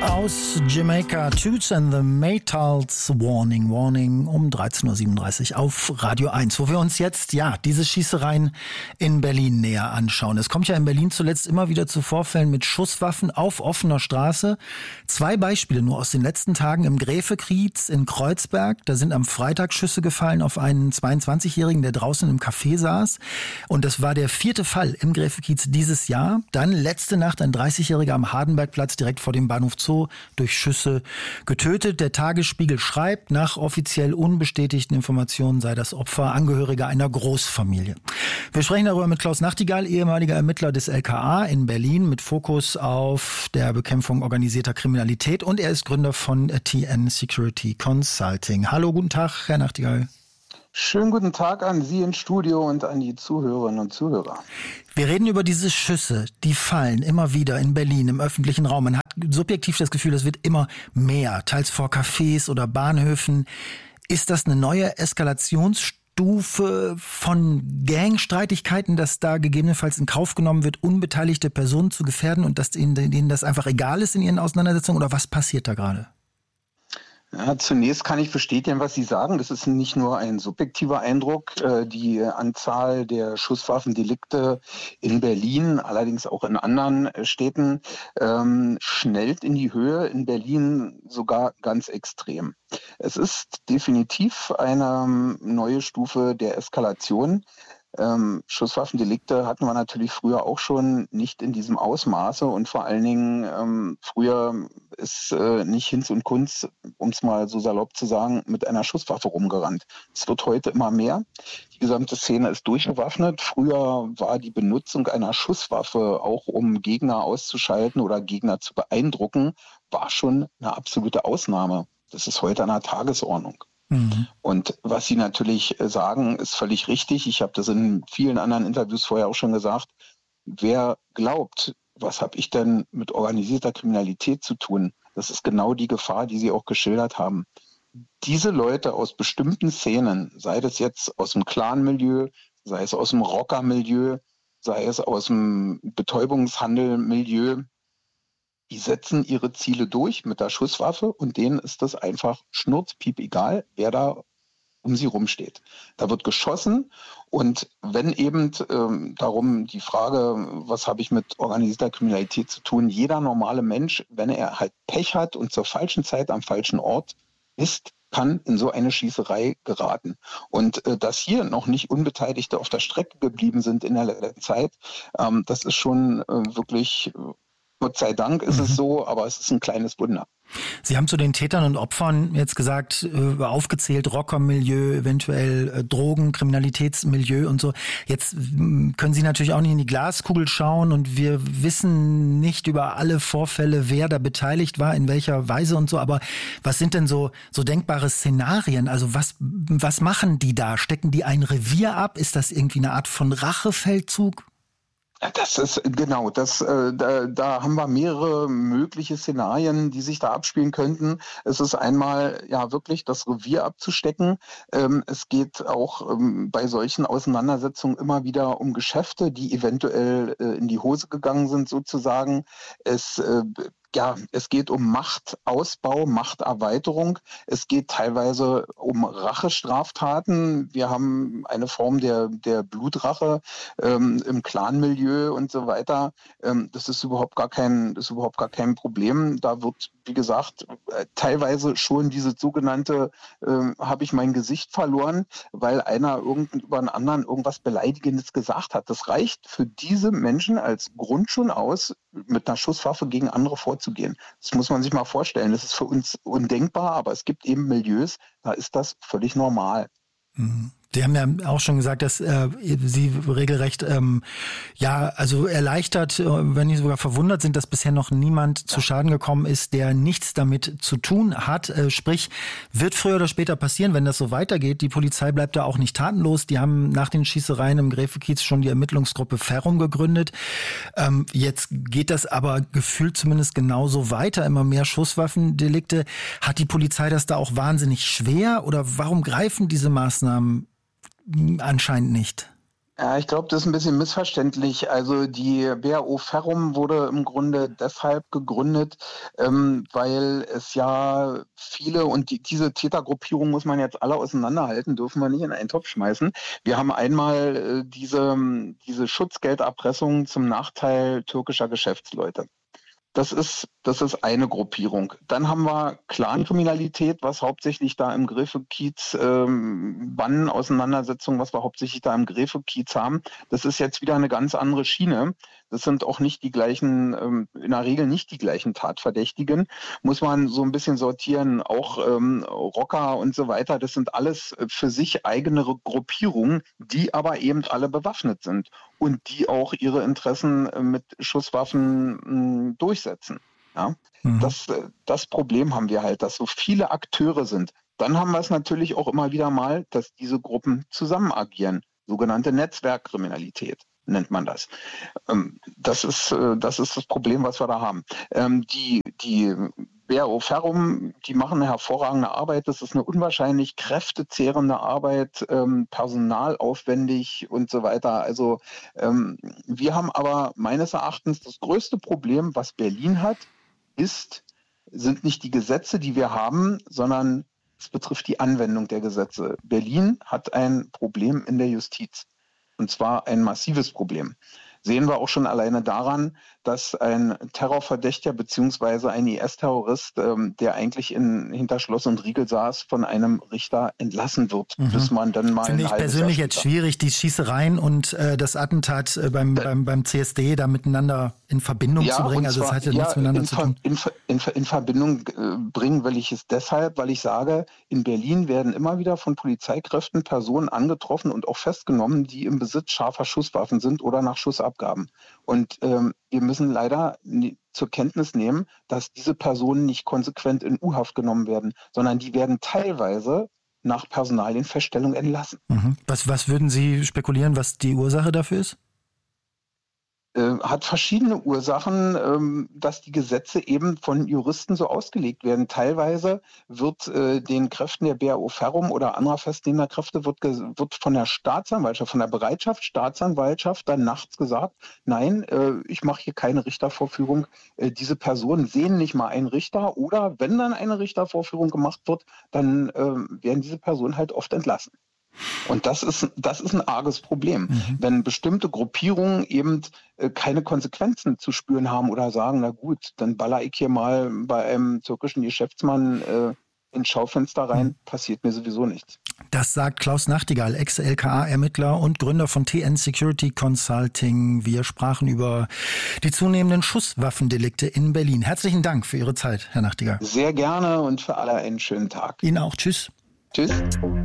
Aus Jamaica, Toots and the Maytals, Warning um 13.37 Uhr auf Radio 1, wo wir uns jetzt, diese Schießereien in Berlin näher anschauen. Es kommt ja in Berlin zuletzt immer wieder zu Vorfällen mit Schusswaffen auf offener Straße. 2 Beispiele nur aus den letzten Tagen im Gräfekiez in Kreuzberg. Da sind am Freitag Schüsse gefallen auf einen 22-Jährigen, der draußen im Café saß. Und das war der 4. Fall im Gräfekiez dieses Jahr. Dann letzte Nacht ein 30-Jähriger am Hardenbergplatz direkt vor dem Bahnhof Zoo durch Schüsse getötet. Der Tagesspiegel schreibt, nach offiziell unbestätigten Informationen sei das Opfer Angehöriger einer Großfamilie. Wir sprechen darüber mit Klaus Nachtigall, ehemaliger Ermittler des LKA in Berlin mit Fokus auf der Bekämpfung organisierter Kriminalität, und er ist Gründer von TN Security Consulting. Hallo, guten Tag, Herr Nachtigall. Schönen guten Tag an Sie ins Studio und an die Zuhörerinnen und Zuhörer. Wir reden über diese Schüsse, die fallen immer wieder in Berlin im öffentlichen Raum. Man hat subjektiv das Gefühl, es wird immer mehr, teils vor Cafés oder Bahnhöfen. Ist das eine neue Eskalationsstufe von Gangstreitigkeiten, dass da gegebenenfalls in Kauf genommen wird, unbeteiligte Personen zu gefährden und dass denen das einfach egal ist in ihren Auseinandersetzungen? Oder was passiert da gerade? Ja, zunächst kann ich bestätigen, was Sie sagen. Das ist nicht nur ein subjektiver Eindruck. Die Anzahl der Schusswaffendelikte in Berlin, allerdings auch in anderen Städten, schnellt in die Höhe. In Berlin sogar ganz extrem. Es ist definitiv eine neue Stufe der Eskalation. Schusswaffendelikte hatten wir natürlich früher auch schon, nicht in diesem Ausmaße, und vor allen Dingen früher ist nicht Hinz und Kunz, um es mal so salopp zu sagen, mit einer Schusswaffe rumgerannt. Es wird heute immer mehr. Die gesamte Szene ist durchbewaffnet. Früher war die Benutzung einer Schusswaffe, auch um Gegner auszuschalten oder Gegner zu beeindrucken, war schon eine absolute Ausnahme. Das ist heute an der Tagesordnung. Und was Sie natürlich sagen, ist völlig richtig. Ich habe das in vielen anderen Interviews vorher auch schon gesagt. Wer glaubt, was habe ich denn mit organisierter Kriminalität zu tun? Das ist genau die Gefahr, die Sie auch geschildert haben. Diese Leute aus bestimmten Szenen, sei das jetzt aus dem Clan-Milieu, sei es aus dem Rocker-Milieu, sei es aus dem Betäubungshandel-Milieu, die setzen ihre Ziele durch mit der Schusswaffe, und denen ist das einfach schnurzpiep egal, wer da um sie rumsteht. Da wird geschossen, und wenn eben darum die Frage, was habe ich mit organisierter Kriminalität zu tun, jeder normale Mensch, wenn er halt Pech hat und zur falschen Zeit am falschen Ort ist, kann in so eine Schießerei geraten. Und dass hier noch nicht Unbeteiligte auf der Strecke geblieben sind in der letzten Zeit, das ist schon wirklich... Gott sei Dank ist es so, aber es ist ein kleines Wunder. Sie haben zu den Tätern und Opfern jetzt gesagt, aufgezählt, Rockermilieu, eventuell Drogen, Kriminalitätsmilieu und so. Jetzt können Sie natürlich auch nicht in die Glaskugel schauen, und wir wissen nicht über alle Vorfälle, wer da beteiligt war, in welcher Weise und so. Aber was sind denn so denkbare Szenarien? Also was machen die da? Stecken die ein Revier ab? Ist das irgendwie eine Art von Rachefeldzug? Das ist genau, da haben wir mehrere mögliche Szenarien, die sich da abspielen könnten. Es ist einmal wirklich das Revier abzustecken. Es geht auch bei solchen Auseinandersetzungen immer wieder um Geschäfte, die eventuell in die Hose gegangen sind sozusagen. Es geht um Machtausbau, Machterweiterung. Es geht teilweise um Rachestraftaten. Wir haben eine Form der Blutrache im Clanmilieu und so weiter. Das ist überhaupt gar kein Problem. Da wird, wie gesagt, teilweise schon diese sogenannte, habe ich mein Gesicht verloren, weil einer über einen anderen irgendwas Beleidigendes gesagt hat. Das reicht für diese Menschen als Grund schon aus, mit einer Schusswaffe gegen andere vorzugehen. Das muss man sich mal vorstellen. Das ist für uns undenkbar, aber es gibt eben Milieus, da ist das völlig normal. Sie haben ja auch schon gesagt, dass Sie regelrecht erleichtert, wenn nicht sogar verwundert sind, dass bisher noch niemand zu Schaden gekommen ist, der nichts damit zu tun hat. Sprich, wird früher oder später passieren, wenn das so weitergeht. Die Polizei bleibt da auch nicht tatenlos. Die haben nach den Schießereien im Gräfekiez schon die Ermittlungsgruppe Ferrum gegründet. Jetzt geht das aber gefühlt zumindest genauso weiter. Immer mehr Schusswaffendelikte. Hat die Polizei das da auch wahnsinnig schwer? Oder warum greifen diese Maßnahmen anscheinend nicht? Ja, ich glaube, das ist ein bisschen missverständlich. Also die BAO Ferrum wurde im Grunde deshalb gegründet, weil es ja viele, und diese Tätergruppierung muss man jetzt alle auseinanderhalten, dürfen wir nicht in einen Topf schmeißen. Wir haben einmal diese Schutzgelderpressung zum Nachteil türkischer Geschäftsleute. Das ist eine Gruppierung. Dann haben wir Clankriminalität, was hauptsächlich da im Gräfe-Kiez, Bandenauseinandersetzungen, was wir hauptsächlich da im Gräfe-Kiez haben. Das ist jetzt wieder eine ganz andere Schiene. Das sind auch nicht die gleichen, in der Regel nicht die gleichen Tatverdächtigen. Muss man so ein bisschen sortieren. Auch Rocker und so weiter, das sind alles für sich eigene Gruppierungen, die aber eben alle bewaffnet sind und die auch ihre Interessen mit Schusswaffen durchsetzen. Ja? Mhm. Das Problem haben wir halt, dass so viele Akteure sind. Dann haben wir es natürlich auch immer wieder mal, dass diese Gruppen zusammen agieren. Sogenannte Netzwerkkriminalität nennt man das. Das ist das Problem, was wir da haben. Die BAO Ferrum, die machen eine hervorragende Arbeit. Das ist eine unwahrscheinlich kräftezehrende Arbeit, personalaufwendig und so weiter. Also wir haben aber meines Erachtens das größte Problem, was Berlin hat, sind nicht die Gesetze, die wir haben, sondern es betrifft die Anwendung der Gesetze. Berlin hat ein Problem in der Justiz. Und zwar ein massives Problem. Sehen wir auch schon alleine daran, dass ein Terrorverdächtiger bzw. ein IS-Terrorist, der eigentlich hinter Schloss und Riegel saß, von einem Richter entlassen wird, bis man dann mal Finde ich persönlich jetzt schwierig, die Schießereien und das Attentat beim CSD da miteinander in Verbindung zu bringen. Also das hat ja nichts miteinander zu tun. In Verbindung bringen will ich es deshalb, weil ich sage, in Berlin werden immer wieder von Polizeikräften Personen angetroffen und auch festgenommen, die im Besitz scharfer Schusswaffen sind oder nach Schussabgaben. Und wir müssen leider zur Kenntnis nehmen, dass diese Personen nicht konsequent in U-Haft genommen werden, sondern die werden teilweise nach Personalienfeststellung entlassen. Mhm. Was würden Sie spekulieren, was die Ursache dafür ist? Hat verschiedene Ursachen, dass die Gesetze eben von Juristen so ausgelegt werden. Teilweise wird den Kräften der BAO Ferrum oder anderer festnehmender Kräfte wird von der Staatsanwaltschaft, von der Bereitschaftsstaatsanwaltschaft dann nachts gesagt, nein, ich mache hier keine Richtervorführung. Diese Personen sehen nicht mal einen Richter, oder wenn dann eine Richtervorführung gemacht wird, dann werden diese Personen halt oft entlassen. Und das ist ein arges Problem. Wenn bestimmte Gruppierungen eben keine Konsequenzen zu spüren haben oder sagen, na gut, dann baller ich hier mal bei einem türkischen Geschäftsmann ins Schaufenster rein, passiert mir sowieso nichts. Das sagt Klaus Nachtigall, Ex-LKA-Ermittler und Gründer von TN Security Consulting. Wir sprachen über die zunehmenden Schusswaffendelikte in Berlin. Herzlichen Dank für Ihre Zeit, Herr Nachtigall. Sehr gerne und für alle einen schönen Tag. Ihnen auch. Tschüss. Tschüss.